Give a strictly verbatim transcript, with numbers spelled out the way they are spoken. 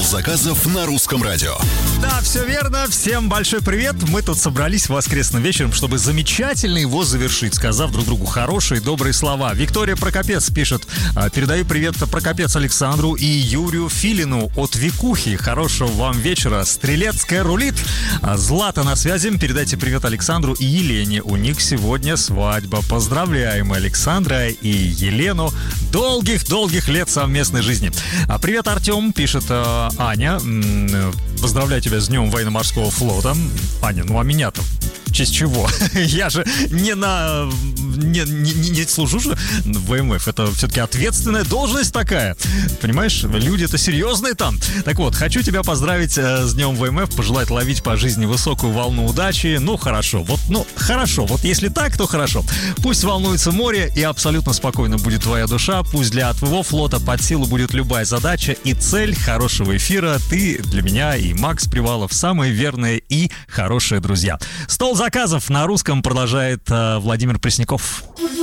заказов на русском радио. Да, все верно. Всем большой привет. Мы тут собрались воскресным вечером, чтобы замечательно его завершить, сказав друг другу хорошие, добрые слова. Виктория Прокопец пишет: передаю привет Прокопец Александру и Юрию Филину от Викухи. Хорошего вам вечера. Стрелецкая рулит. Злата на связи. Передайте привет Александру и Елене. У них сегодня свадьба. Поздравляем Александра и Елену. Долгих-долгих лет совместной жизни. А привет, Артем, пишет э, Аня. Поздравляю тебя с Днем Военно-Морского флота. Аня, ну а меня-то в честь чего? Я же не на... Не, не, не служу же в ВМФ. Это все-таки ответственная должность такая. Понимаешь, люди-то серьезные там. Так вот, хочу тебя поздравить э, с Днем ВМФ, пожелать ловить по жизни высокую волну удачи. Ну, хорошо. Вот, ну, хорошо. Вот если так, то хорошо. Пусть волнуется море и абсолютно спокойно будет твоя душа. Пусть для твоего флота под силу будет любая задача и цель хорошего эфира. Ты для меня и Макс Привалов самые верные и хорошие друзья. Стол заказов на русском продолжает э, Владимир Пресняков.